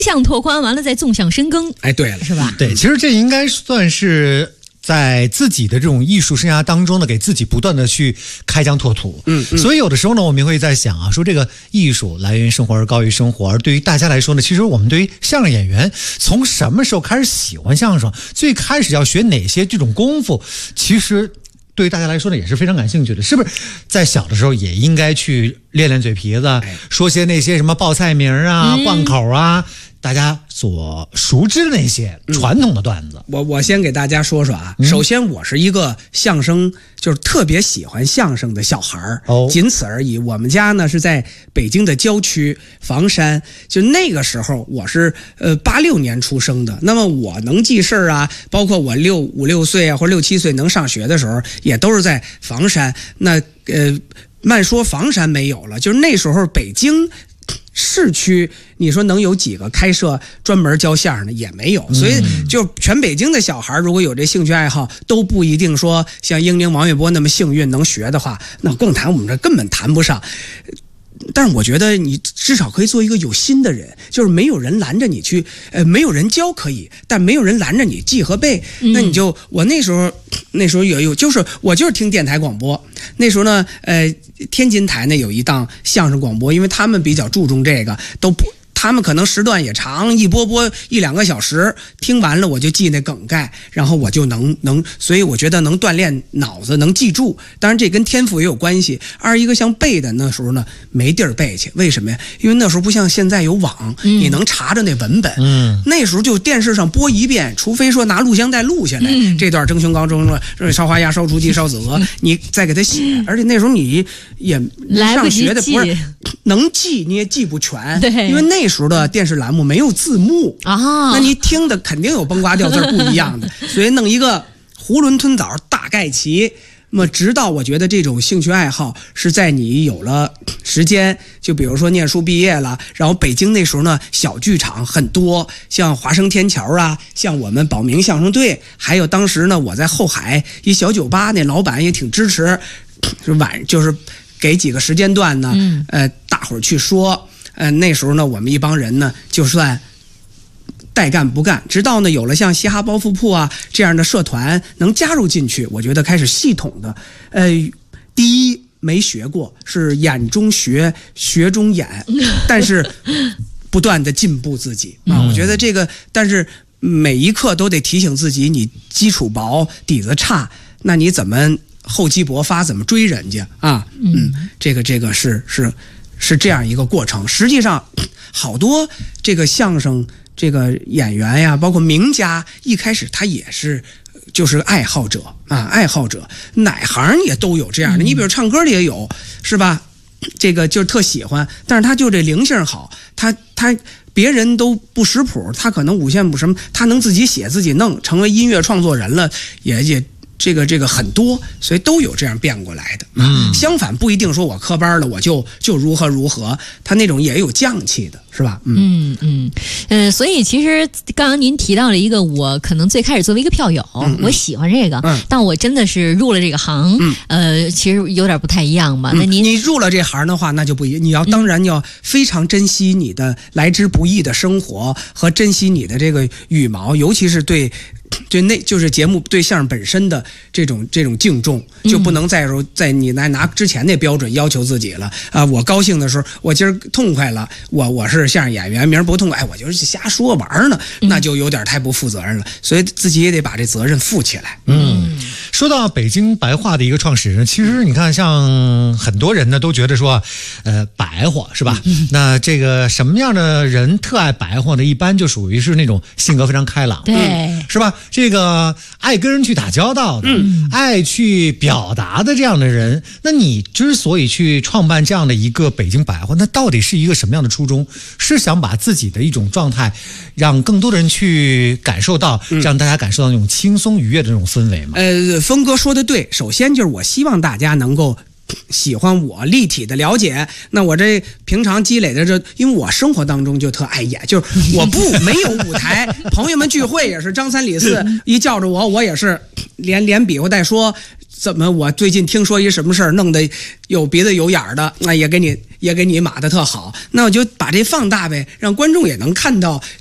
向拓宽，完了再纵向深耕。 哎，对了， 是吧？ 对，其实这应该算是在自己的这种艺术生涯当中呢，给自己不断的去开疆拓土。所以有的时候呢，我们也会在想啊，说这个艺术来源于生活而高于生活，而对于大家来说呢，其实我们对于相声演员从什么时候开始喜欢相声，最开始要学哪些这种功夫，其实对于大家来说呢也是非常感兴趣的，是不是？在小的时候也应该去练练嘴皮子，说些那些什么报菜名啊、贯口啊，大家所熟知的那些传统的段子。 我先给大家说说啊，首先我是一个相声，就是特别喜欢相声的小孩儿，仅此而已。我们家呢是在北京的郊区房山，就那个时候我是86年出生的，那么我能记事儿啊，包括我5、6岁啊或者6、7岁能上学的时候，也都是在房山。那慢说房山没有了，就是那时候北京市区，你说能有几个开设专门教相声的？也没有。所以就全北京的小孩如果有这兴趣爱好，都不一定说像英宁、王月波那么幸运能学的话，那更谈我们这根本谈不上。但是我觉得你至少可以做一个有心的人，就是没有人拦着你去，没有人教可以，但没有人拦着你记和背。那你就我那时候有，就是我就是听电台广播。那时候呢，天津台呢有一档相声广播，因为他们比较注重这个，他们可能时段也长，一播1、2个小时，听完了我就记那梗概，然后我就能，所以我觉得能锻炼脑子，能记住。当然这跟天赋也有关系。二一个像背的那时候呢，没地儿背去，为什么呀？因为那时候不像现在有网，你能查着那文本。那时候就电视上播一遍，除非说拿录像带录下来，这段蒸熊羔蒸了烧花鸭、烧雏鸡、烧子鹅，你再给它写。而且那时候你也上学的不是能记，你也记不全，对，因为那时候的电视栏目没有字幕啊，那你听的肯定有崩瓜掉字不一样的，所以弄一个囫囵吞枣大概齐。那么直到我觉得这种兴趣爱好是在你有了时间，就比如说念书毕业了，然后北京那时候呢小剧场很多，像华生天桥啊，像我们保明相声队，还有当时呢我在后海一小酒吧，那老板也挺支持，就是给几个时间段呢，大伙儿去说。那时候呢，我们一帮人呢，就算带干不干，直到呢有了像嘻哈包袱铺啊这样的社团能加入进去，我觉得开始系统的，第一没学过，是眼中学，学中演，但是不断的进步自己啊，我觉得这个，但是每一课都得提醒自己，你基础薄，底子差，那你怎么厚积薄发，怎么追人家啊？这个是这样一个过程。实际上好多这个相声这个演员呀，包括名家，一开始他也是就是爱好者啊，爱好者哪行也都有这样的。你比如唱歌的也有，是吧？这个就特喜欢，但是他就这灵性好，他别人都不识谱，他可能五线谱什么，他能自己写自己弄，成为音乐创作人了，也这个很多，所以都有这样变过来的。相反不一定说我科班了我就如何，他那种也有匠气的，是吧？ 所以其实刚刚您提到了一个，我可能最开始作为一个票友，我喜欢这个，但我真的是入了这个行，其实有点不太一样吧？那你入了这行的话，那就不一样。你当然要非常珍惜你的来之不易的生活和珍惜你的这个羽毛，尤其是对那就是节目对相声本身的这种敬重，就不能在你拿之前那标准要求自己了啊！我高兴的时候，我今儿痛快了，我是相声演员，明儿不痛快，我就是瞎说玩呢，那就有点太不负责任了。所以自己也得把这责任负起来。 说到北京白话的一个创始人，其实你看，像很多人呢都觉得说，白话是吧？那这个什么样的人特爱白话呢？一般就属于是那种性格非常开朗， 对， 是吧？这个爱跟人去打交道的，爱去表达的这样的人。那你之所以去创办这样的一个北京白话，那到底是一个什么样的初衷？是想把自己的一种状态，让更多的人去感受到，让大家感受到那种轻松愉悦的那种氛围吗？ 峰哥说的对，首先就是我希望大家能够喜欢我立体的了解。那我这平常积累的因为我生活当中就特爱演，就是我没有舞台，朋友们聚会也是张三李四一叫着我也是连比划带说， 怎么我最近听说一什么事儿，弄得有鼻子有眼儿的，那也给你码得特好，那我就把这放大呗，让观众也能看到